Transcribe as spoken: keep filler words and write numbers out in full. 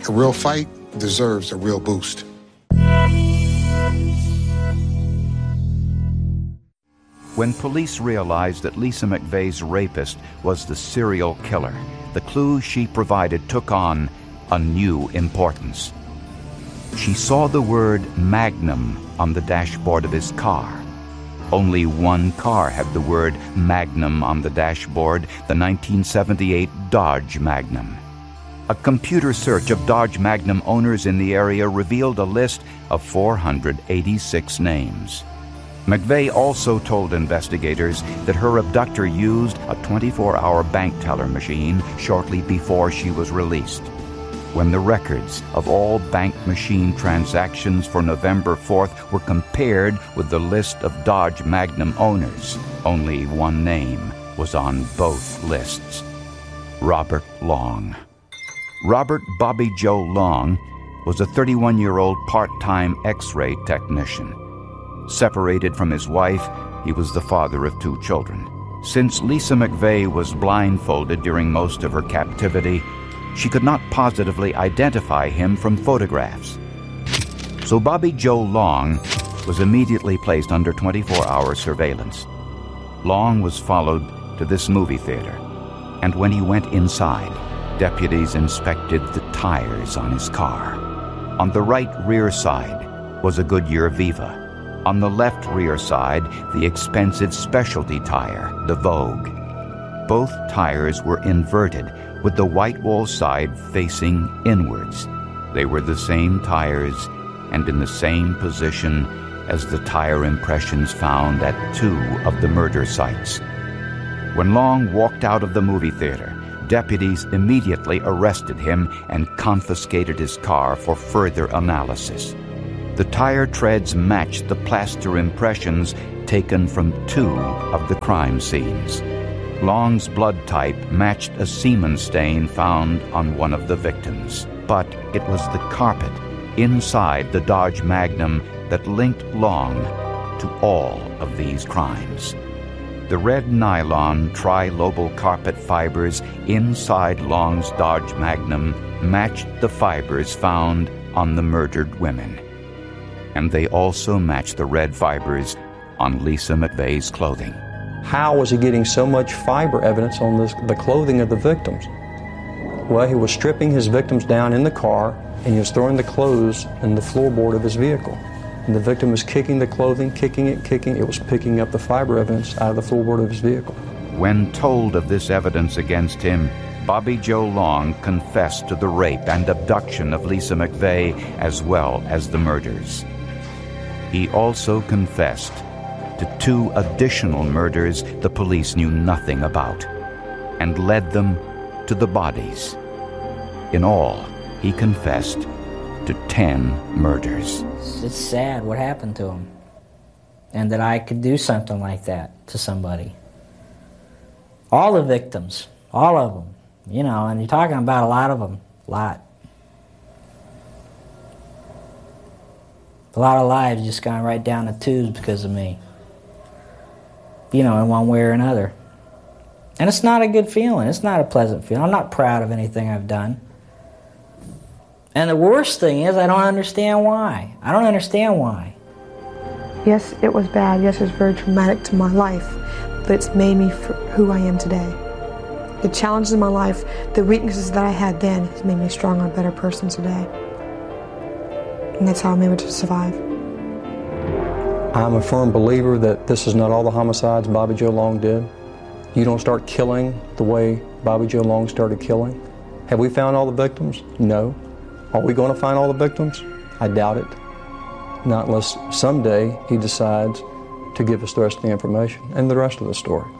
A real fight deserves a real boost. When police realized that Lisa McVeigh's rapist was the serial killer, the clues she provided took on a new importance. She saw the word Magnum on the dashboard of his car. Only one car had the word Magnum on the dashboard, the nineteen seventy-eight Dodge Magnum. A computer search of Dodge Magnum owners in the area revealed a list of four hundred eighty-six names. McVeigh also told investigators that her abductor used a twenty-four hour bank teller machine shortly before she was released. When the records of all bank machine transactions for November fourth were compared with the list of Dodge Magnum owners, only one name was on both lists: Robert Long. Robert Bobby Joe Long was a thirty-one-year-old part-time X-ray technician. Separated from his wife, he was the father of two children. Since Lisa McVeigh was blindfolded during most of her captivity, she could not positively identify him from photographs. So Bobby Joe Long was immediately placed under twenty-four hour surveillance. Long was followed to this movie theater, and when he went inside, deputies inspected the tires on his car. On the right rear side was a Goodyear Viva. On the left rear side, the expensive specialty tire, the Vogue. Both tires were inverted, with the white wall side facing inwards. They were the same tires and in the same position as the tire impressions found at two of the murder sites. When Long walked out of the movie theater, deputies immediately arrested him and confiscated his car for further analysis. The tire treads matched the plaster impressions taken from two of the crime scenes. Long's blood type matched a semen stain found on one of the victims, but it was the carpet inside the Dodge Magnum that linked Long to all of these crimes. The red nylon tri-lobal carpet fibers inside Long's Dodge Magnum matched the fibers found on the murdered women. And they also matched the red fibers on Lisa McVeigh's clothing. How was he getting so much fiber evidence on this, the clothing of the victims? Well, he was stripping his victims down in the car, and he was throwing the clothes in the floorboard of his vehicle. And the victim was kicking the clothing, kicking it, kicking it. It was picking up the fiber evidence out of the floorboard of his vehicle. When told of this evidence against him, Bobby Joe Long confessed to the rape and abduction of Lisa McVeigh as well as the murders. He also confessed to two additional murders the police knew nothing about, and led them to the bodies. In all, he confessed to ten murders. It's sad what happened to him, and that I could do something like that to somebody. All the victims, all of them, you know, and you're talking about a lot of them, a lot. A lot of lives just gone right down the tubes because of me. You know, in one way or another. And it's not a good feeling. It's not a pleasant feeling. I'm not proud of anything I've done. And the worst thing is I don't understand why. I don't understand why. Yes, it was bad. Yes, it was very traumatic to my life. But it's made me who I am today. The challenges in my life, the weaknesses that I had then, has made me a stronger, better person today. And that's how I'm able to survive. I'm a firm believer that this is not all the homicides Bobby Joe Long did. You don't start killing the way Bobby Joe Long started killing. Have we found all the victims? No. Are we going to find all the victims? I doubt it. Not unless someday he decides to give us the rest of the information and the rest of the story.